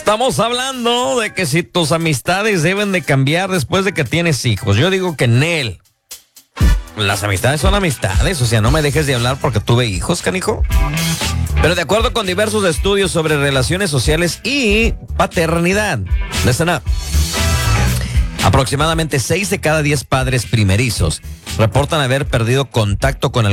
Estamos hablando de que si tus amistades deben de cambiar después de que tienes hijos. Yo digo que Nel. Las amistades son amistades, o sea, no me dejes de hablar porque tuve hijos, canijo. Pero de acuerdo con diversos estudios sobre relaciones sociales y paternidad, listen up. Aproximadamente 6 de cada 10 padres primerizos reportan haber perdido contacto con